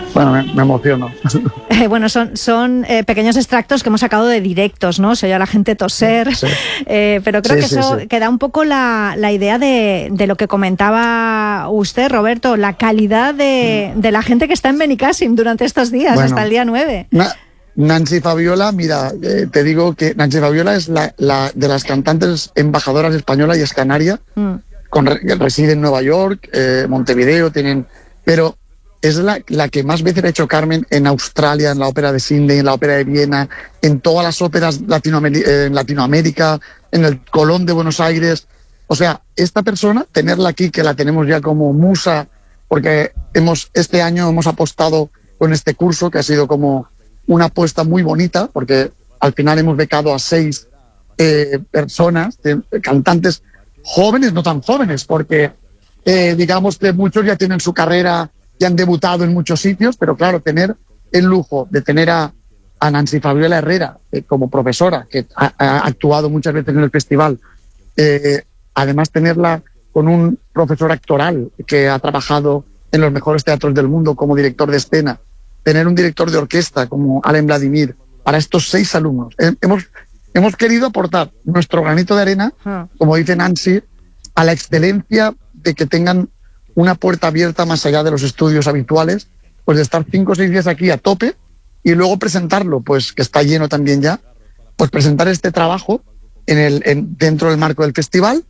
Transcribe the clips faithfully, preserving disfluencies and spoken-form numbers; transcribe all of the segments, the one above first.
Bueno, me, me emociono. Eh, bueno, son, son eh, pequeños extractos que hemos sacado de directos, ¿no? Se oye a la gente toser, sí. eh, pero creo sí, que sí, eso sí. que da un poco la, la idea de, de lo que comentaba usted, Roberto, la calidad de, de la gente que está en Benicàssim durante estos días, bueno, hasta el día nueve. Na, Nancy Fabiola, mira, eh, te digo que Nancy Fabiola es la, la de las cantantes embajadoras españolas y es canaria, mm. con, reside en Nueva York, eh, Montevideo, tienen... pero es la, la que más veces ha hecho Carmen en Australia, en la ópera de Sydney, en la ópera de Viena, en todas las óperas latinoamer- eh, en Latinoamérica, en el Colón de Buenos Aires. O sea, esta persona, tenerla aquí, que la tenemos ya como musa, porque hemos este año hemos apostado con este curso, que ha sido como una apuesta muy bonita, porque al final hemos becado a seis eh, personas, de, de cantantes jóvenes, no tan jóvenes, porque eh, digamos que muchos ya tienen su carrera, ya han debutado en muchos sitios, pero claro, tener el lujo de tener a, a Nancy Fabiola Herrera eh, como profesora, que ha, ha actuado muchas veces en el festival, eh, además tenerla con un profesor actoral que ha trabajado en los mejores teatros del mundo como director de escena, tener un director de orquesta como Alen Vladimir, para estos seis alumnos. Eh, hemos, hemos querido aportar nuestro granito de arena, como dice Nancy, a la excelencia de que tengan una puerta abierta más allá de los estudios habituales, pues de estar cinco o seis días aquí a tope y luego presentarlo, pues que está lleno también ya, pues presentar este trabajo en el, en, dentro del marco del festival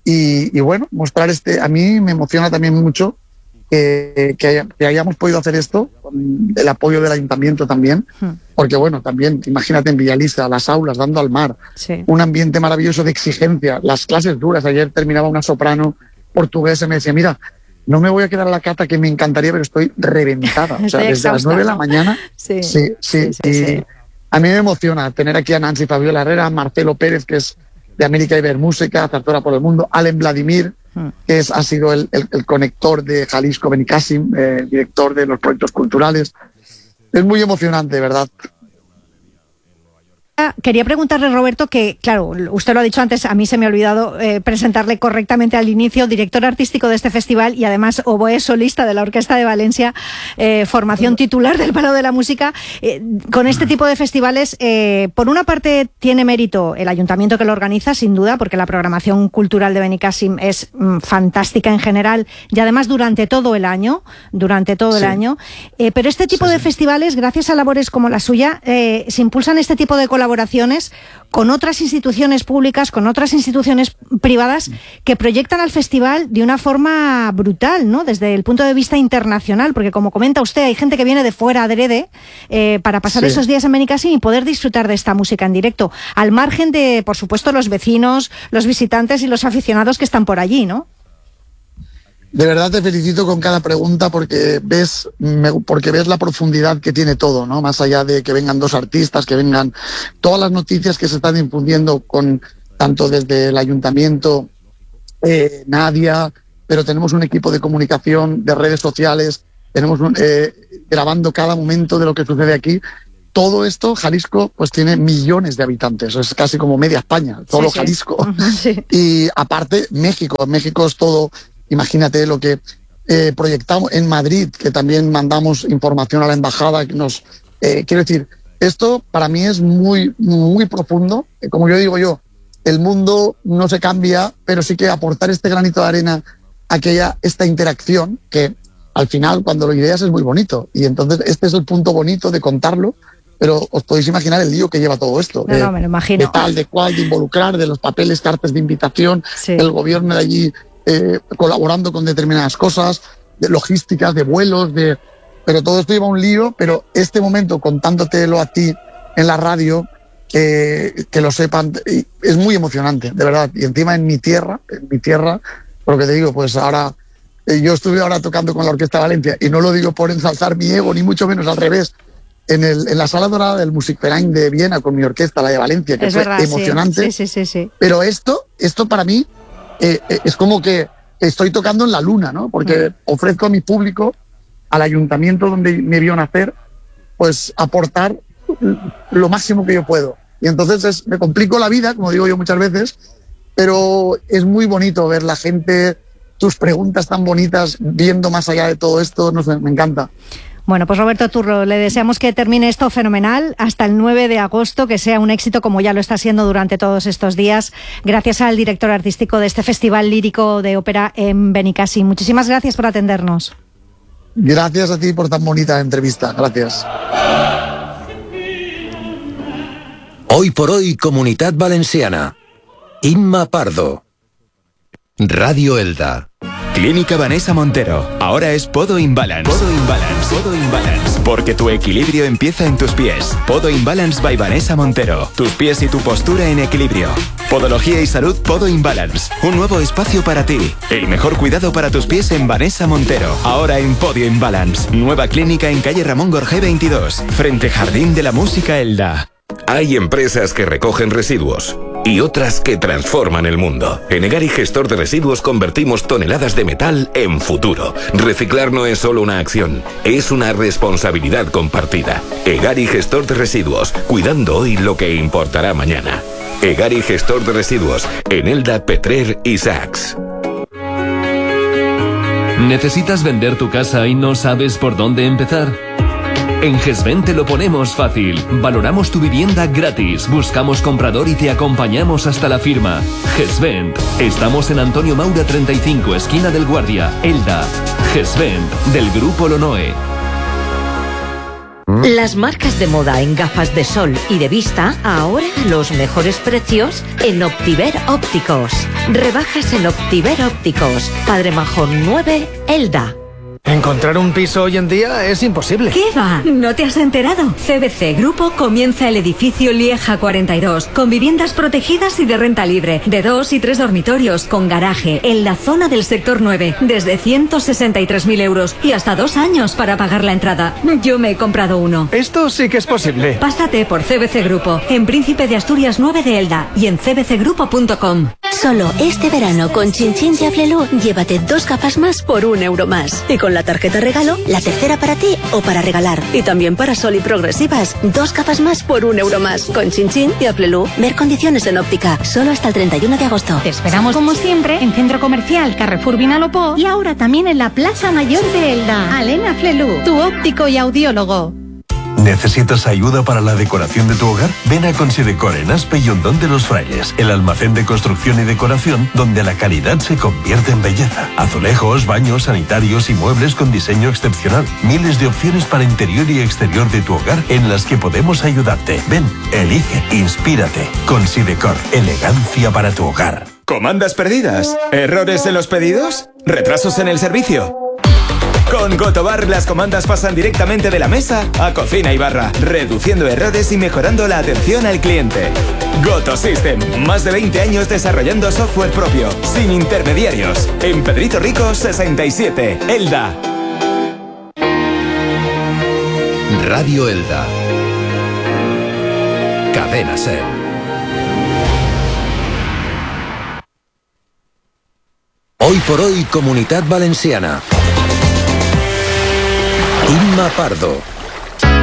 y, y bueno, mostrar este, a mí me emociona también mucho que, que, haya, que hayamos podido hacer esto con el apoyo del ayuntamiento también, porque bueno, también imagínate en Villalisa, las aulas dando al mar, sí. Un ambiente maravilloso de exigencia, las clases duras. Ayer terminaba una soprano portuguesa y me decía, mira, no me voy a quedar a la cata, que me encantaría, pero estoy reventada. O sea, desde exhausta, las nueve de la mañana. Sí, sí, sí. sí, sí, sí. A mí me emociona tener aquí a Nancy Fabiola Herrera, a Marcelo Pérez, que es de América Ibermúsica, Zarzuela por el Mundo, Alen Vladimir, hmm. que es, ha sido el, el, el conector de Jalisco Benicàssim, eh, director de los proyectos culturales. Es muy emocionante, ¿verdad? Quería preguntarle, Roberto, que, claro, usted lo ha dicho antes, a mí se me ha olvidado eh, presentarle correctamente al inicio, director artístico de este festival y además oboe solista de la Orquesta de Valencia, eh, formación titular del Palo de la Música. Eh, con este tipo de festivales, eh, por una parte tiene mérito el ayuntamiento que lo organiza, sin duda, porque la programación cultural de Benicàssim es mm, fantástica en general y además durante todo el año, durante todo sí. el año. Eh, pero este tipo sí, de sí. festivales, gracias a labores como la suya, eh, se impulsan este tipo de colaboraciones colaboraciones con otras instituciones públicas, con otras instituciones privadas que proyectan al festival de una forma brutal, ¿no? Desde el punto de vista internacional, porque como comenta usted, hay gente que viene de fuera adrede eh, para pasar sí. esos días en Benicàssim y poder disfrutar de esta música en directo, al margen de, por supuesto, los vecinos, los visitantes y los aficionados que están por allí, ¿no? De verdad te felicito con cada pregunta porque ves, porque ves la profundidad que tiene todo, ¿no? Más allá de que vengan dos artistas, que vengan todas las noticias que se están difundiendo con tanto desde el ayuntamiento, eh, Nadia, pero tenemos un equipo de comunicación, de redes sociales, tenemos un, eh, grabando cada momento de lo que sucede aquí. Todo esto, Jalisco, pues tiene millones de habitantes, es casi como media España, todo sí, sí. Jalisco. Uh-huh, sí. Y aparte, México, México es todo. Imagínate lo que eh, proyectamos en Madrid, que también mandamos información a la embajada. Que nos, eh, quiero decir, esto para mí es muy, muy profundo. Como yo digo yo, el mundo no se cambia, pero sí que aportar este granito de arena a que haya esta interacción, que al final cuando lo ideas es muy bonito. Y entonces este es el punto bonito de contarlo, pero os podéis imaginar el lío que lleva todo esto. No, de, no, me lo imagino. De tal, de cual, de involucrar, de los papeles, cartas de invitación, sí. el gobierno de allí... Eh, colaborando con determinadas cosas, de logísticas, de vuelos, de pero todo esto lleva un lío, pero este momento contándotelo a ti en la radio, eh, que lo sepan, es muy emocionante, de verdad, y encima en mi tierra, en mi tierra, por lo que te digo, pues ahora, eh, yo estuve ahora tocando con la Orquesta de Valencia, y no lo digo por ensalzar mi ego, ni mucho menos, al revés, en, el, en la Sala Dorada del Musikverein de Viena con mi orquesta, la de Valencia, que es fue verdad, emocionante, sí, sí, sí, sí. Pero esto, esto para mí, Eh, es como que estoy tocando en la luna, ¿no? Porque ofrezco a mi público, al ayuntamiento donde me vio nacer, pues aportar lo máximo que yo puedo. Y entonces es, me complico la vida, como digo yo muchas veces, pero es muy bonito ver la gente, tus preguntas tan bonitas, viendo más allá de todo esto, no sé, me encanta. Bueno, pues Roberto Turro, le deseamos que termine esto fenomenal hasta el nueve de agosto, que sea un éxito como ya lo está siendo durante todos estos días, gracias al director artístico de este Festival Lírico de Ópera en Benicàssim. Muchísimas gracias por atendernos. Gracias a ti por tan bonita entrevista. Gracias. Hoy por hoy, Comunitat Valenciana. Imma Pardo. Radio Elda. Clínica Vanessa Montero. Ahora es Podo Imbalance. Podo Imbalance. Podo Imbalance. Porque tu equilibrio empieza en tus pies. Podo Imbalance by Vanessa Montero. Tus pies y tu postura en equilibrio. Podología y salud Podo Imbalance. Un nuevo espacio para ti. El mejor cuidado para tus pies en Vanessa Montero. Ahora en Podio Imbalance. Nueva clínica en calle Ramón Gorgé veintidós. Frente Jardín de la Música Elda. Hay empresas que recogen residuos y otras que transforman el mundo. En Egari Gestor de Residuos convertimos toneladas de metal en futuro. Reciclar no es solo una acción, es una responsabilidad compartida. Egari Gestor de Residuos, cuidando hoy lo que importará mañana. Egari Gestor de Residuos, en Elda, Petrer y Sachs. ¿Necesitas vender tu casa y no sabes por dónde empezar? En Gesvent te lo ponemos fácil. Valoramos tu vivienda gratis, buscamos comprador y te acompañamos hasta la firma. Gesvent. Estamos en Antonio Maura treinta y cinco, esquina del Guardia, Elda. Gesvent, del Grupo Lonoe. Las marcas de moda en gafas de sol y de vista, ahora los mejores precios en Optiver Ópticos. Rebajas en Optiver Ópticos. Padre Majón nueve, Elda. Encontrar un piso hoy en día es imposible. ¿Qué va? ¿No te has enterado? C B C Grupo comienza el edificio Lieja cuarenta y dos, con viviendas protegidas y de renta libre, de dos y tres dormitorios, con garaje, en la zona del sector nueve, desde ciento sesenta y tres mil euros y hasta dos años para pagar la entrada. Yo me he comprado uno. Esto sí que es posible. Pásate por C B C Grupo, en Príncipe de Asturias nueve de Elda y en c b c grupo punto com. Solo este verano con Chin Chin de Aflelu, llévate dos gafas más por un euro más. Y con la tarjeta regalo, la tercera para ti o para regalar. Y también para Sol y Progresivas, dos gafas más por un euro más. Con Chin Chin y Aflelu, ver condiciones en óptica, solo hasta el treinta y uno de agosto. Te esperamos como siempre en Centro Comercial Carrefour Vinalopó y ahora también en la Plaza Mayor de Elda. Alena Aflelu, tu óptico y audiólogo. ¿Necesitas ayuda para la decoración de tu hogar? Ven a Considecor en Aspe y Hondón de los Frailes, el almacén de construcción y decoración donde la calidad se convierte en belleza. Azulejos, baños, sanitarios y muebles con diseño excepcional. Miles de opciones para interior y exterior de tu hogar en las que podemos ayudarte. Ven, elige, inspírate. Considecor, elegancia para tu hogar. ¿Comandas perdidas? ¿Errores en los pedidos? ¿Retrasos en el servicio? Con Gotobar las comandas pasan directamente de la mesa a cocina y barra, reduciendo errores y mejorando la atención al cliente. Goto System, más de veinte años desarrollando software propio, sin intermediarios. En Pedrito Rico sesenta y siete, Elda. Radio Elda. Cadena Ser. Hoy por hoy, Comunitat Valenciana. Imma Pardo.